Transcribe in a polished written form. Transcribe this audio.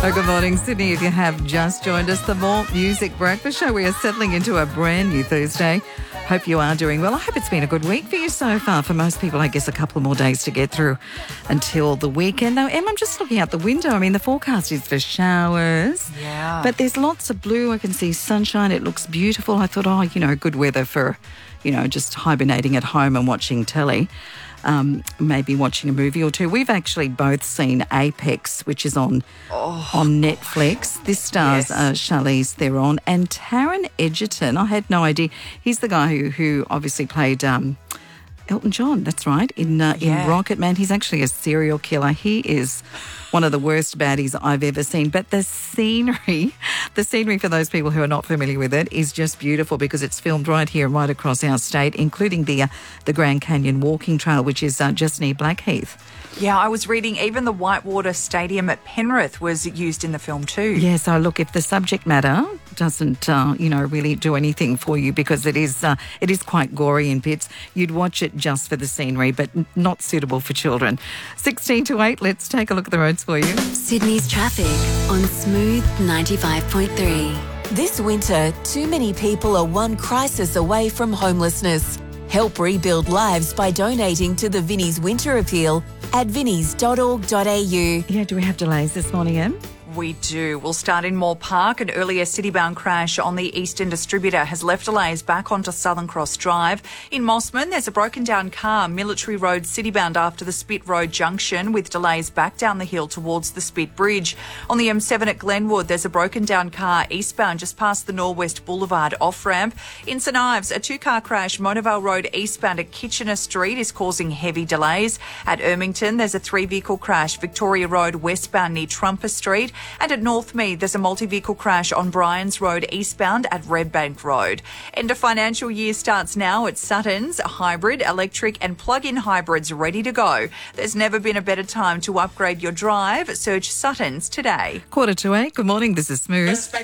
Oh, good morning, Sydney. If you have just joined us, the More Music Breakfast Show. We are settling into a brand new Thursday. Hope you are doing well. I hope it's been a good week for you so far. For most people, I guess a couple more days to get through until the weekend. Now, Em, I'm just looking out the window. I mean, the forecast is for showers. Yeah. But there's lots of blue. I can see sunshine. It looks beautiful. I thought, good weather for, just hibernating at home and watching telly. Maybe watching a movie or two. We've actually both seen Apex, which is on Netflix. This stars Charlize Theron and Taron Egerton. I had no idea. He's the guy who obviously played Elton John, that's right, in Rocket Man. He's actually a serial killer. He is one of the worst baddies I've ever seen. But the scenery for those people who are not familiar with it is just beautiful because it's filmed right here and right across our state, including the Grand Canyon Walking Trail, which is just near Blackheath. Yeah, I was reading even the Whitewater Stadium at Penrith was used in the film too. Yeah, so look, if the subject matter doesn't, really do anything for you because it is quite gory in bits, you'd watch it just for the scenery, but not suitable for children. 16 to 8, let's take a look at the roads for you. Sydney's traffic on Smooth 95.3. This winter, too many people are one crisis away from homelessness. Help rebuild lives by donating to the Vinnie's Winter Appeal at vinnies.org.au. Yeah, do we have delays this morning, Em? We do. We'll start in Moore Park. An earlier Citibound crash on the Eastern Distributor has left delays back onto Southern Cross Drive. In Mossman, there's a broken down car, Military Road Citibound after the Spit Road junction with delays back down the hill towards the Spit Bridge. On the M7 at Glenwood, there's a broken down car eastbound just past the Norwest Boulevard off-ramp. In St Ives, a two-car crash, Monavale Road eastbound at Kitchener Street is causing heavy delays. At Ermington, there's a three-vehicle crash, Victoria Road westbound near Trumper Street. And at Northmead, there's a multi-vehicle crash on Bryans Road eastbound at Redbank Road. End of financial year starts now at Sutton's. Hybrid, electric and plug-in hybrids ready to go. There's never been a better time to upgrade your drive. Search Sutton's today. 7:45. Good morning, this is Smooth.